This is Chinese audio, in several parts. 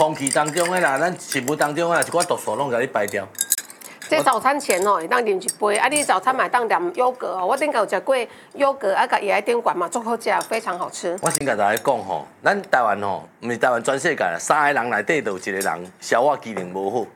空气当中的啦，咱食物当中的啦，一寡毒素拢甲你排掉。 这早餐前哦，会当啉一杯，啊，你早餐嘛当啉优格哦。我顶个有食过优格，啊，甲椰仔顶管嘛，足好食，非常好吃。 我先甲大家讲吼，咱台湾吼，毋是台湾全世界啦，3个人内底就有一个人消化机能无好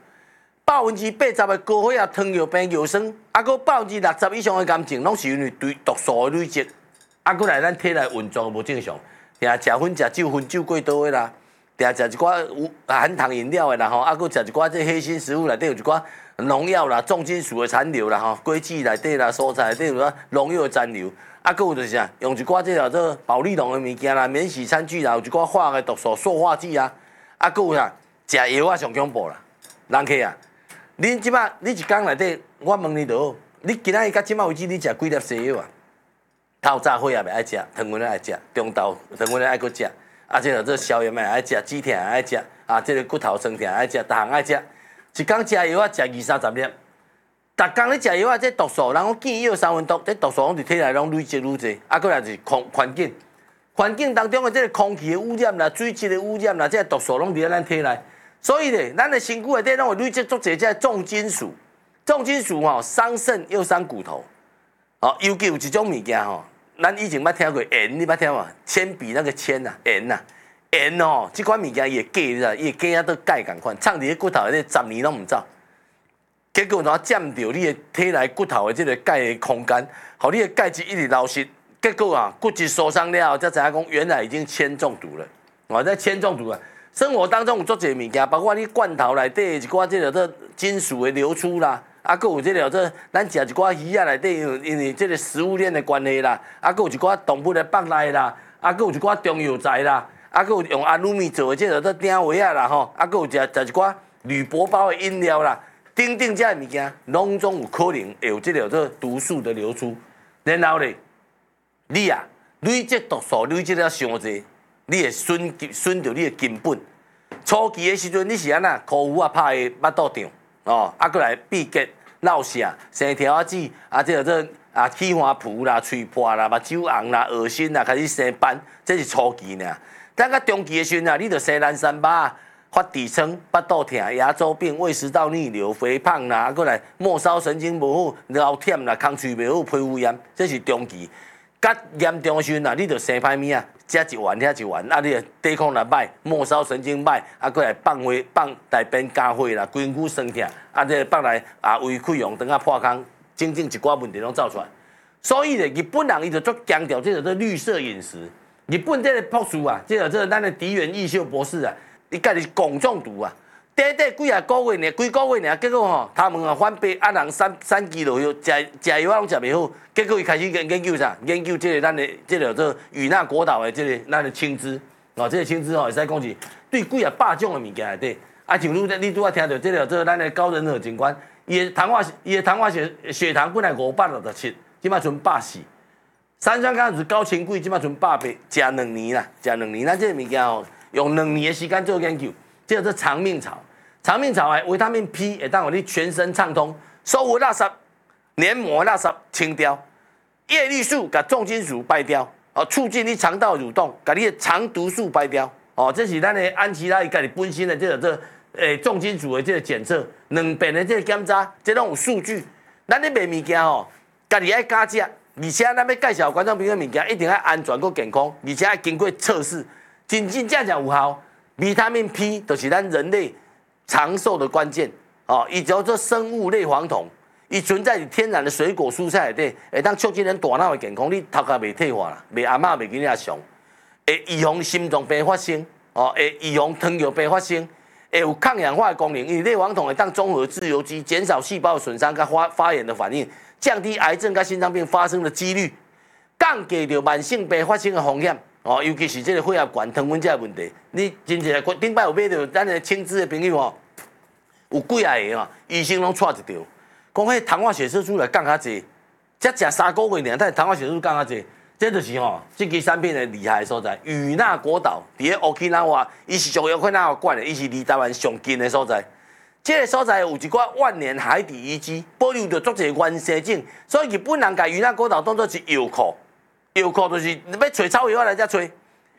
，80%的高血压、糖尿病、尿酸，啊，佮60%以上的癌症，拢是因为对毒素的累积，啊，佮来咱体内运作无正常，定食薰食酒，薰酒过多的啦，定食一寡有含糖饮料的啦吼，啊，佮食一寡这黑心食物内底有一寡。农药啦、重金属的残留啦、吼，果子内底啦、蔬菜内底有农药的残留，啊，佮有就是啥，用一寡这叫做保利龙的物件啦、免洗餐具啦，有一寡化学的毒素、塑化剂啊，啊，佮有啥，食药啊上恐怖啦，人客啊，恁即摆你一工内底，我问你就好，你今仔日到即摆为止，你食几粒西药啊？透早血压袂爱食，糖分爱食，中昼糖分爱搁食，啊，这叫做消炎的爱食，止痛爱食，啊，这个骨头酸痛爱食，逐项爱食。一工食药啊，食20-30粒，逐工咧食药啊，这毒素，人讲见药三分毒，这毒素拢伫体内拢累积愈济，啊，搁来就是环境当中的这个空气的污染啦、水质的污染啦，这毒素拢伫咱体内，所以咧，咱的身躯内底拢会累积足侪这重金属，吼伤肾又伤骨头，哦，尤其有一种物件吼，咱以前捌听过盐，你捌听无？铅笔那个铅呐，盐呐。盐哦，这款物件伊会假，你知？伊会假啊，都钙共款，藏伫咧骨头内底10年拢唔走，结果怎占着你的体内骨头的这个钙的空间，互你的钙质一直流失，结果啊，骨质受伤了后，才知影讲原来已经铅中毒了。哦，这铅中毒啊，生活当中有足侪物件，包括你罐头内底一寡这个做金属的流出啦，啊，佮有这个做咱食一寡鱼仔内底，因为这个食物链的关系啦，啊，佮有一寡动物的腹内啦，啊，佮有一寡中药材啦。啊，佮有用阿鲁米做的这个做鼎位啊啦吼，啊，佮有食一寡铝箔包的饮料啦，等等这些物件，拢总有可能会有这个做毒素的流出。然后咧，你啊累积毒素累积了伤济，你会损着你的根本。初期的时阵，你是安那苦胡啊拍的腹肚胀哦，啊，佮来闭结、落瀉、生条仔子啊，这个做啊起花蒲啦、喙破啦、目睭红啦、恶心啦，开始生斑，这是初期呢。等到中期的时阵啊，你就生烂三巴、发痔疮、腹肚痛、牙周病、胃食道逆流、肥胖啦，过来末梢神经无好、桡忝啦、空喙袂好、皮肤炎，这是中期。较严重的时阵啊，你就生歹物啊，遮一丸遐一丸，啊，你的抵抗力歹，末梢神经歹，啊，过来放大便加血啦，规身躯酸痛，啊，这放来啊胃溃疡，等下破空，整一寡问题拢走出来。所以咧，日本人伊就足强调这个做绿色饮食。日本这个博士啊，这个咱的荻原义秀博士啊，伊家己汞中毒啊，短几啊个月呢，几个月呢，结果吼，他们啊反白啊人3 kg 药，食药拢食袂好，结果伊开始研究啥？研究这个咱的这个做与那国岛的这个咱的青汁，哦，这个青汁吼，会使讲是对几啊百种的物件内底，啊，像你拄仔听到这个做咱的高人和警官，伊的糖化血糖本来567，即摆剩140。三酸甘油酯高清贵，即摆剩180，食2年啦，食2年。咱这个物件吼，用2年的时间做研究，这个做长命草。长命草的维他命 P 会当互你全身畅通，所有垃圾、黏膜垃圾清掉，叶绿素甲重金属排掉，哦，促进你肠道蠕动，甲你的肠毒素排掉。哦，这是咱的安琪拉伊家己本身的这个重金属的这个检测，2遍的这个检查，这拢有数据。咱咧卖物件吼，家己爱加食。而且咱要介绍观众朋友物件，一定要安全佮健康，而且要经过测试，真正有效。维他命 P 就是咱人类长寿的关键哦，伊叫做生物类黄酮，伊存在于天然的水果蔬菜内底，会当促进咱大脑的健康，你头壳袂退化啦，袂阿嬷袂囡仔上，会预防心脏病发生，哦，会预防糖尿病发生，会有抗氧化的功能，因为类黄酮会当综合自由基，减少细胞的损伤跟发炎的反应。降低癌症跟心脏病发生的几率，降低着慢性病发生的风险哦，尤其是这个血压高、糖分这个问题。你真正顶摆有买到咱的青汁的朋友哦，有几啊个哦，医生拢带一条，讲迄糖化血色素来降较济，才食3个月尔，但是糖化血色素降较济，这就是吼，这支产品的厉害的所在。与那国岛伫咧 Okinawa， 伊是属于Okinawa管的，伊是离台湾上近的所在。这个所在有一寡万年海底遗迹，保留着足侪原生种，所以日本人甲与那国岛当作是药库，药库就是要找草药来遮找。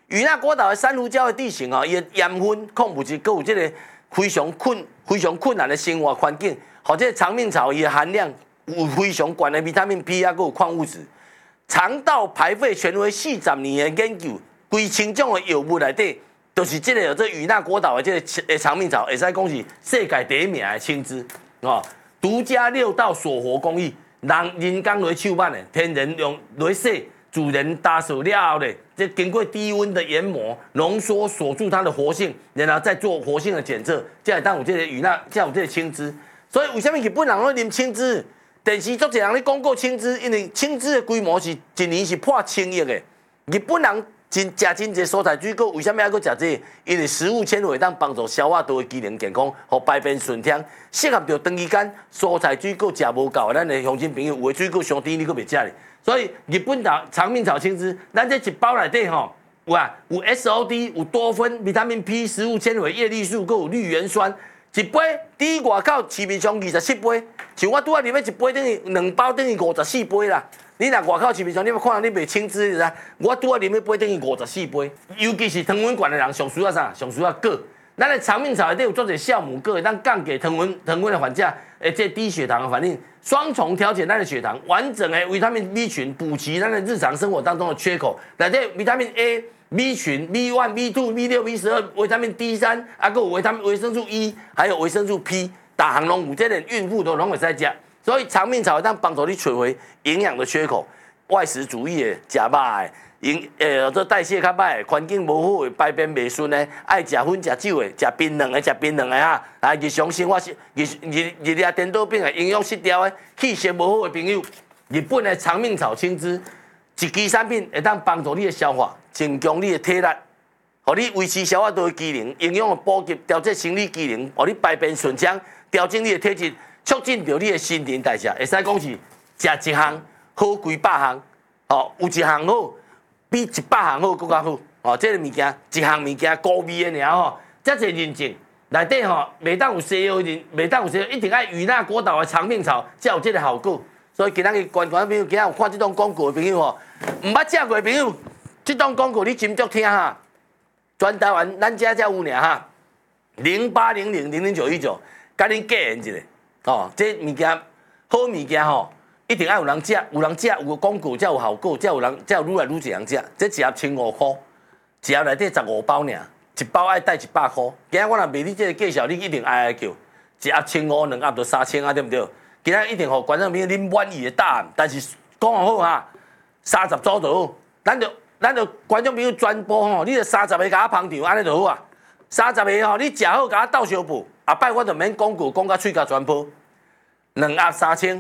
与那国岛的珊瑚礁的地形伊的盐分、矿物质，佮有这个非常困难的生活环境，或者长命草伊的含量有非常高的维他命 P 啊，佮有矿物质。肠道排废权威40年的研究，规千种的药物内底，就是这个这与那国岛的这个长命草，会使讲是世界第一名的青枝哦，独家6道锁活工艺，人工来手板的，天然用来洗，主人打手了后咧，这经过低温的研磨、浓缩锁住它的活性，然后再做活性的检测，才会当有这个与那，才有这个青枝。所以为什么日本人拢啉青枝？电视足侪人咧广告青枝，因为青枝的规模是一年是破1000亿的。日本人食真侪蔬菜水果，为什么还搁食这个？因为食物纤维当帮助消化道的机能健康，和排便顺畅，适合着长期间蔬菜水果食无够，咱的乡亲朋友有的水果上甜你搁袂食咧。所以日本长命草青枝，咱这一包内底吼，有 SOD， 有多酚、维他命 P、食物纤维、叶绿素，搁有绿原酸。一杯伫外口市面上27杯，像我拄仔入去一杯等于2包等于54杯啦。你若外口市面上你要看人你卖青枝，你知？我拄仔入去杯等于54杯。尤其是糖分高的人，上需要啥？上需要铬。咱的长命草内底有做者酵母铬，会当降低糖分的反价，这低血糖的反应，双重调节咱的血糖，完整的维他命 B 群补齐咱的日常生活当中的缺口。内底维他命 A。B 群、B1、B2、B6、B12、维他命 D3，还有维生素 E， 还有维生素 P， 大项拢有，这连孕妇都拢会使食。所以长命草会当帮助你找回营养的缺口。外食主义的、食肉的、做代谢较歹的、环境无好的、排便袂顺的、爱食薰食酒的、食槟榔的啊，日常生活日夜颠倒病的、营养失调的、气血无好的朋友，日本的长命草青枝一支产品会当帮助你的消化。增强你的体力，互你维持消化道的机能，营养的补给，调节生理机能，互你排便顺畅，调整你的体质，促进着你的新陈代谢。会使讲是食一项好几百项，哦，有一项好比100项好更加好。哦，这个物件一项物件高味的尔吼，遮侪认证内底吼，袂当有西药袂当有西药，一定爱与那国岛的长命草才有这个效果。所以今仔日观众朋友，今仔有看这种广告的朋友吼，毋捌食过的朋友。这档广告你斟酌听哈，全台湾咱遮才有尔哈，0800000919，甲恁教言一下哦。这物件好物件吼，一定要有人食，有广告才有效果，才有愈来愈侪人食。这一盒15块，一盒内底15包尔，一包爱带100块。今仔我若卖你这个介绍，你一定爱叫，一盒15，2盒就3000啊，对不对？今仔一定互观众朋友恁满意的答案，但是讲好哈，30组就好，咱就观众朋友转播吼，你就30个甲我捧场，安尼就好啊。30个吼，你食好甲我斗相报，下摆我就免广告讲到嘴角全破。2盒3000，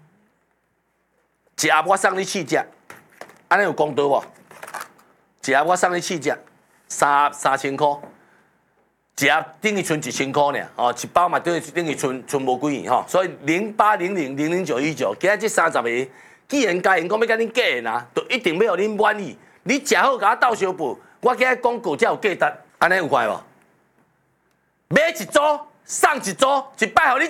一盒我送你试食，安尼有公道无？一盒我送你试食，3盒3000块，一盒等于剩1000块尔，哦，一包嘛等于剩无几元吼。所以0800000919，今仔这30个，既然家人讲要甲恁嫁的呐，就一定要互恁满意。你食好甲我斗相报，我今日广告才有价值，安尼有快无？买一组送一组，一摆互你。